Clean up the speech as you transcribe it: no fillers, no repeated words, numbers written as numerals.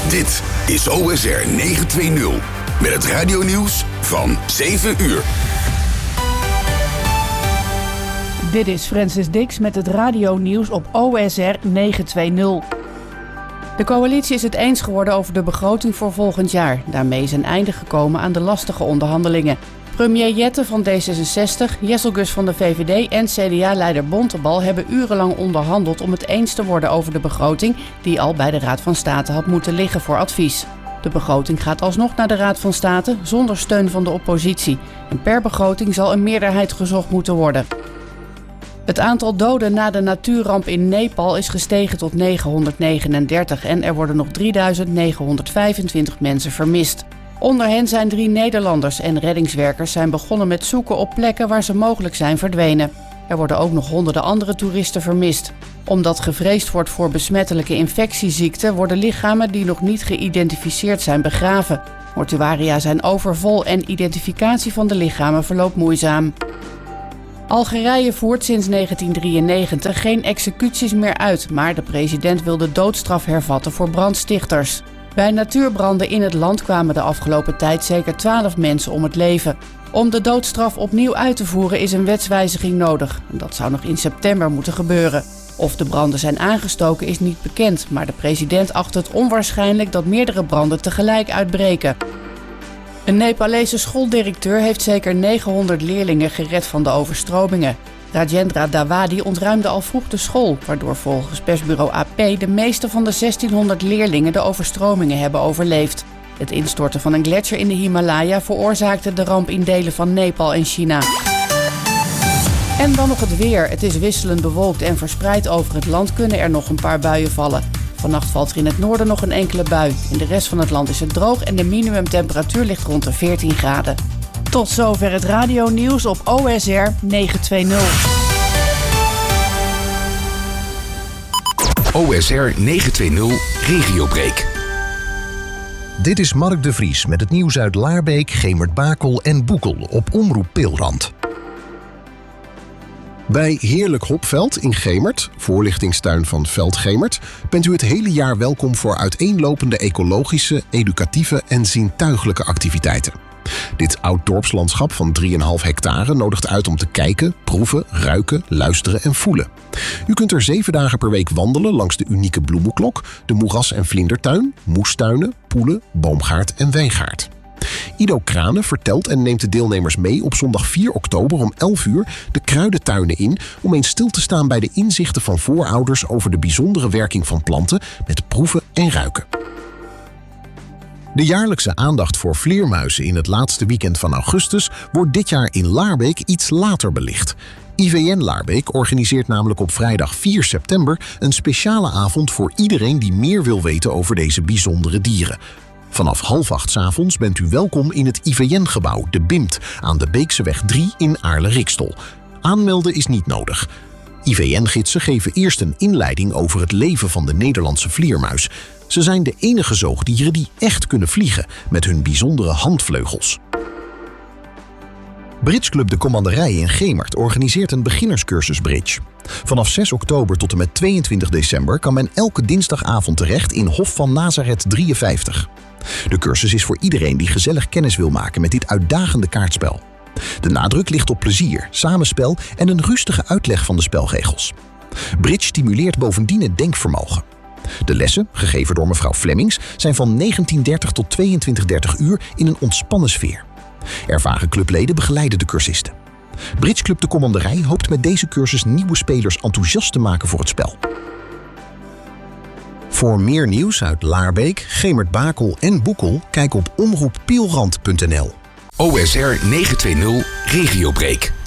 Dit is OSR 920 met het radionieuws van 7 uur. Dit is Francis Dix met het radionieuws op OSR 920. De coalitie is het eens geworden over de begroting voor volgend jaar. Daarmee is een einde gekomen aan de lastige onderhandelingen. Premier Jette van D66, Jesselgus van de VVD en CDA-leider Bontebal hebben urenlang onderhandeld om het eens te worden over de begroting die al bij de Raad van State had moeten liggen voor advies. De begroting gaat alsnog naar de Raad van State zonder steun van de oppositie. En per begroting zal een meerderheid gezocht moeten worden. Het aantal doden na de natuurramp in Nepal is gestegen tot 939 en er worden nog 3.925 mensen vermist. Onder hen zijn 3 Nederlanders en reddingswerkers zijn begonnen met zoeken op plekken waar ze mogelijk zijn verdwenen. Er worden ook nog honderden andere toeristen vermist. Omdat gevreesd wordt voor besmettelijke infectieziekten worden lichamen die nog niet geïdentificeerd zijn begraven. Mortuaria zijn overvol en identificatie van de lichamen verloopt moeizaam. Algerije voert sinds 1993 geen executies meer uit, maar de president wil de doodstraf hervatten voor brandstichters. Bij natuurbranden in het land kwamen de afgelopen tijd zeker 12 mensen om het leven. Om de doodstraf opnieuw uit te voeren is een wetswijziging nodig. Dat zou nog in september moeten gebeuren. Of de branden zijn aangestoken is niet bekend, maar de president acht het onwaarschijnlijk dat meerdere branden tegelijk uitbreken. Een Nepalese schooldirecteur heeft zeker 900 leerlingen gered van de overstromingen. Rajendra Dawadi ontruimde al vroeg de school, waardoor volgens persbureau AP de meeste van de 1600 leerlingen de overstromingen hebben overleefd. Het instorten van een gletsjer in de Himalaya veroorzaakte de ramp in delen van Nepal en China. En dan nog het weer. Het is wisselend bewolkt en verspreid over het land kunnen er nog een paar buien vallen. Vannacht valt er in het noorden nog een enkele bui. In de rest van het land is het droog en de minimumtemperatuur ligt rond de 14 graden. Tot zover het radionieuws op OSR 920. OSR 920 Regiobreak. Dit is Mark de Vries met het nieuws uit Laarbeek, Gemert-Bakel en Boekel op Omroep Peelrand. Bij Heerlijk Hopveld in Gemert, voorlichtingstuin van Veld Gemert, bent u het hele jaar welkom voor uiteenlopende ecologische, educatieve en zintuigelijke activiteiten. Dit oud dorpslandschap van 3,5 hectare nodigt uit om te kijken, proeven, ruiken, luisteren en voelen. U kunt er 7 dagen per week wandelen langs de unieke bloemenklok, de moeras- en vlindertuin, moestuinen, poelen, boomgaard en wijngaard. Ido Kranen vertelt en neemt de deelnemers mee op zondag 4 oktober om 11 uur de kruidentuinen in om eens stil te staan bij de inzichten van voorouders over de bijzondere werking van planten met proeven en ruiken. De jaarlijkse aandacht voor vleermuizen in het laatste weekend van augustus wordt dit jaar in Laarbeek iets later belicht. IVN Laarbeek organiseert namelijk op vrijdag 4 september een speciale avond voor iedereen die meer wil weten over deze bijzondere dieren. Vanaf 7:30 'avonds bent u welkom in het IVN-gebouw, de BIMT, aan de Beekseweg 3 in Aarle-Rikstol. Aanmelden is niet nodig. IVN-gidsen geven eerst een inleiding over het leven van de Nederlandse vleermuis. Ze zijn de enige zoogdieren die echt kunnen vliegen, met hun bijzondere handvleugels. Bridgeclub De Commanderij in Gemert organiseert een beginnerscursus bridge. Vanaf 6 oktober tot en met 22 december kan men elke dinsdagavond terecht in Hof van Nazareth 53. De cursus is voor iedereen die gezellig kennis wil maken met dit uitdagende kaartspel. De nadruk ligt op plezier, samenspel en een rustige uitleg van de spelregels. Bridge stimuleert bovendien het denkvermogen. De lessen, gegeven door mevrouw Flemings, zijn van 19:30 tot 22:30 uur in een ontspannen sfeer. Ervaren clubleden begeleiden de cursisten. Bridgeclub De Commanderij hoopt met deze cursus nieuwe spelers enthousiast te maken voor het spel. Voor meer nieuws uit Laarbeek, Gemert-Bakel en Boekel, kijk op omroeppeelrand.nl. OSR 920 Regiobreak.